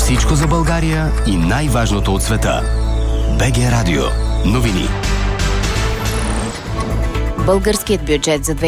Всичко за България и най-важното от света. БГ Радио. Новини. Българският бюджет за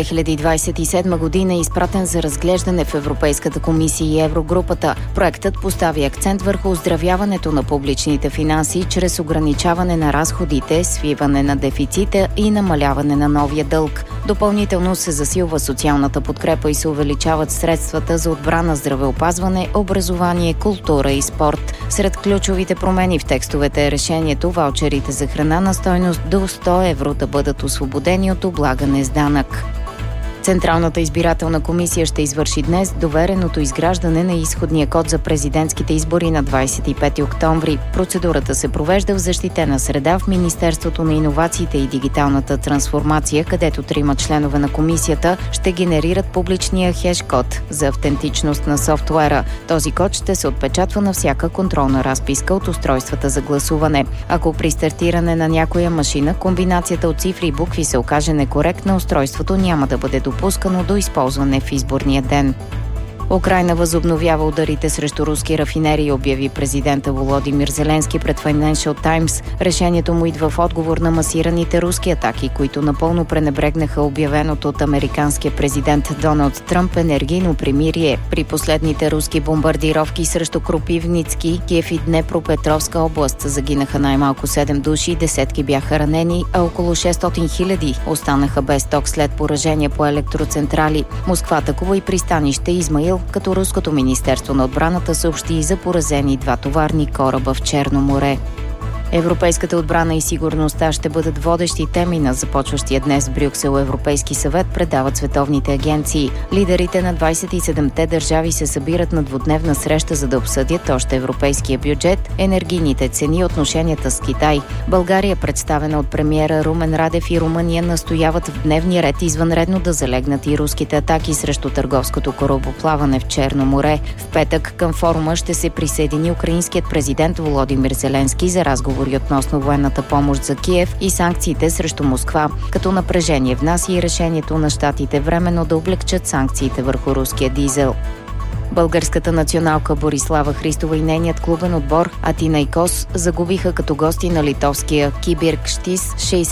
2027 година е изпратен за разглеждане в Европейската комисия и Еврогрупата. Проектът постави акцент върху оздравяването на публичните финанси чрез ограничаване на разходите, свиване на дефицита и намаляване на новия дълг. Допълнително се засилва социалната подкрепа и се увеличават средствата за отбрана, здравеопазване, образование, култура и спорт. Сред ключовите промени в текстовете е решението ваучерите за храна на стойност до 100 евро да бъдат освободени от облагане с данък. Централната избирателна комисия ще извърши днес довереното изграждане на изходния код за президентските избори на 25 октомври. Процедурата се провежда в защитена среда в Министерството на иновациите и дигиталната трансформация, където 3 членове на комисията ще генерират публичния хеш-код за автентичност на софтуера. Този код ще се отпечатва на всяка контролна разписка от устройствата за гласуване. Ако при стартиране на някоя машина комбинацията от цифри и букви се окаже некоректна, устройството няма да бъде допускано до използване в изборния ден. Украйна възобновява ударите срещу руски рафинерии, обяви президента Володимир Зеленски пред Financial Times. Решението му идва в отговор на масираните руски атаки, които напълно пренебрегнаха обявеното от американския президент Доналд Тръмп енергийно примирие. При последните руски бомбардировки срещу Кропивницки, Киев и Днепропетровска област загинаха най-малко 7 души, десетки бяха ранени, а около 600 хиляди останаха без ток след поражения по електроцентрали. Москва атакува и пристанище Измаил, като Руското министерство на отбраната съобщи за поразени 2 товарни кораба в Черно море. Европейската отбрана и сигурността ще бъдат водещи теми на започващия днес в Брюксел Европейски съвет, предават световните агенции. Лидерите на 27-те държави се събират на двудневна среща, за да обсъдят още европейския бюджет, енергийните цени и отношенията с Китай. България, представена от премиера Румен Радев, и Румъния настояват в дневния ред извънредно да залегнат и руските атаки срещу търговското корабоплаване в Черно море. В петък към форума ще се присъедини украинският президент Володимир Зеленски за разговор относно военната помощ за Киев и санкциите срещу Москва, като напрежение внася и решението на щатите временно да облекчат санкциите върху руския дизел. Българската националка Борислава Христова и нейният клубен отбор Атинайкос загубиха като гости на литовския Кибиркштис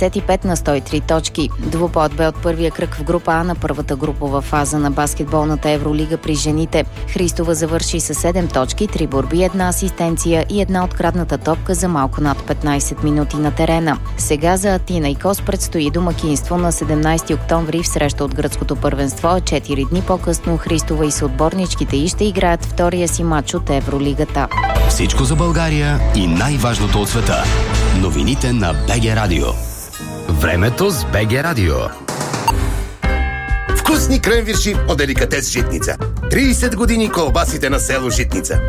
65-103 точки. Двубоят бе от първия кръг в група А на първата групова фаза на баскетболната Евролига при жените. Христова завърши с 7 точки, 3 борби, 1 асистенция и 1 открадната топка за малко над 15 минути на терена. Сега за Атинайкос предстои домакинство на 17 октомври в среща от гръцкото първенство, а 4 дни по-късно Христова и съотборничките и ще играят втория си матч от Евролигата. Всичко за България и най-важното от света. Новините на БГ Радио. Времето с БГ Радио. Вкусни кренвирши от деликатес Житница. 30 години колбасите на село Житница.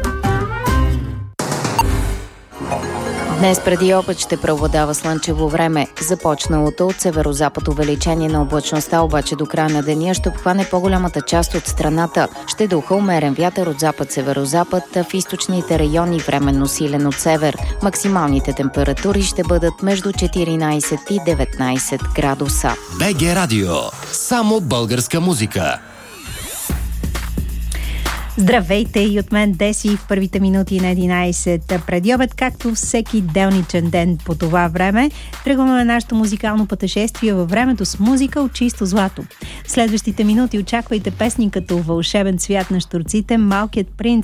Днес преди обед ще преобладава слънчево време. Започналото от северозапад увеличение на облачността, обаче до края на деня ще обхване по-голямата част от страната. Ще духа умерен вятър от запад-северозапад, в източните райони временно силен от север. Максималните температури ще бъдат между 14 и 19 градуса. БГ Радио. Само българска музика. Здравейте и от мен Деси в първите минути на 11. Преди обед, както всеки делничен ден по това време, тръгваме на нашето музикално пътешествие във времето с музика от чисто злато. В следващите минути очаквайте песни като Вълшебен цвят на щурците, Малкият принц